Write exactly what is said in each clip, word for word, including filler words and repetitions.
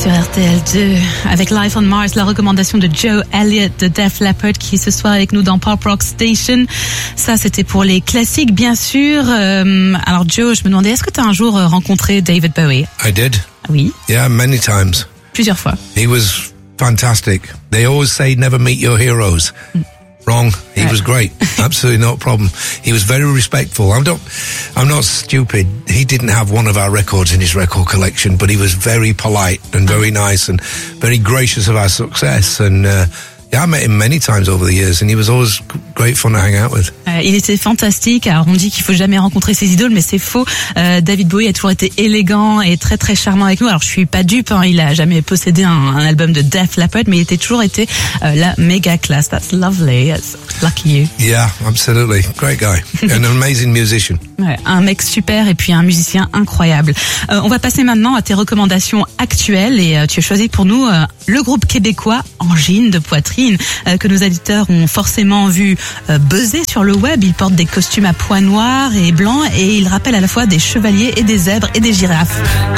sur R T L deux avec Life on Mars, la recommandation de Joe Elliott de Def Leppard qui est ce soir avec nous dans Pop Rock Station. Ça, c'était pour les classiques, bien sûr. Euh, alors Joe, je me demandais, est-ce que tu as un jour rencontré David Bowie? I did. Oui. Yeah, many times. Plusieurs fois. He was fantastic. They always say never meet your heroes. Mm. Wrong. He right. was great. Absolutely not a problem. He was very respectful. I'm not, I'm not stupid. He didn't have one of our records in his record collection, but he was very polite and very nice and very gracious of our success. And uh, yeah, I met him many times over the years, and he was always great fun to hang out with. Euh, il était fantastique. Alors on dit qu'il faut jamais rencontrer ses idoles, mais c'est faux. Euh, David Bowie a toujours été élégant et très très charmant avec nous. Alors je suis pas dupe, hein, il a jamais possédé un, un album de Def Leppard, mais il était toujours été euh, la méga classe. That's lovely. That's lucky you. Yeah, absolutely. Great guy. An amazing musician. Ouais, un mec super et puis un musicien incroyable. Euh, on va passer maintenant à tes recommandations actuelles et euh, tu as choisi pour nous euh, le groupe québécois Angine de Poitrine euh, que nos auditeurs ont forcément vu euh, buzzer sur le web. Ils portent des costumes à pois noirs et blancs et ils rappellent à la fois des chevaliers et des zèbres et des girafes.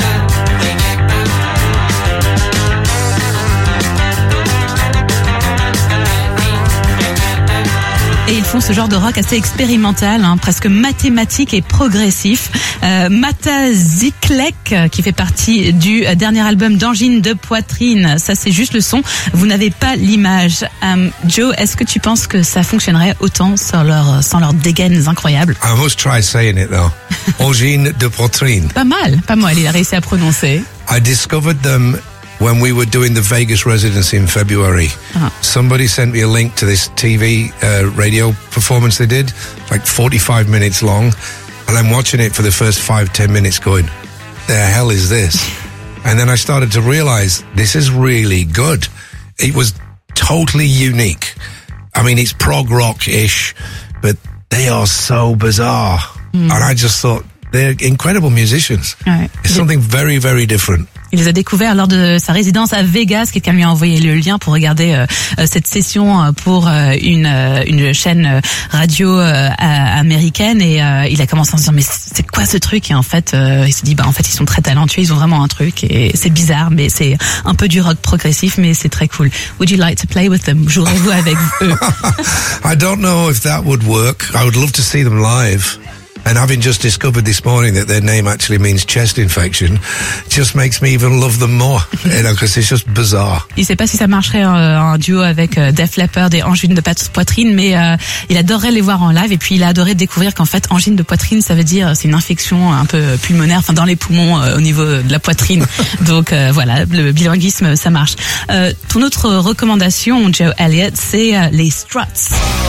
Et ils font ce genre de rock assez expérimental, hein, presque mathématique et progressif. Euh, Mata Ziklek, qui fait partie du dernier album d'Angine de Poitrine. Ça, c'est juste le son. Vous n'avez pas l'image. Um, Joe, est-ce que tu penses que ça fonctionnerait autant sans leur, sans leurs dégaines incroyables? I must try saying it though. Angine de Poitrine. Pas mal, pas mal. Il a réussi à prononcer. I discovered them when we were doing the Vegas residency in February. Uh-huh. Somebody sent me a link to this T V uh, radio performance they did, like forty-five minutes long, and I'm watching it for the first five, ten minutes going, the hell is this? And then I started to realize this is really good. It was totally unique. I mean, it's prog rock-ish, but they are so bizarre. Mm. And I just thought, they're incredible musicians. Ouais. It's something very, very different. Il les a découverts lors de sa résidence à Vegas. Quelqu'un lui a envoyé le lien pour regarder euh, cette session pour euh, une euh, une chaîne radio euh, américaine et euh, il a commencé à se dire mais c'est quoi ce truc? Et en fait euh, il se dit bah en fait ils sont très talentueux, ils ont vraiment un truc et c'est bizarre mais c'est un peu du rock progressif mais c'est très cool. Would you like to play with them? Jouerez-vous avec eux? I don't know if that would work. I would love to see them live. And having just discovered this morning that their name actually means chest infection, just makes me even love them more, you know, because it's just bizarre. Il sait pas si ça marcherait euh, un duo avec euh, Def Leppard et Angine de Poitrine, mais euh, il adorerait les voir en live et puis il a adoré découvrir qu'en fait Angine de Poitrine, ça veut dire c'est une infection un peu pulmonaire, enfin dans les poumons euh, au niveau de la poitrine. Donc euh, voilà, le bilinguisme ça marche. Euh, ton autre recommandation, Joe Elliott, c'est euh, les Struts.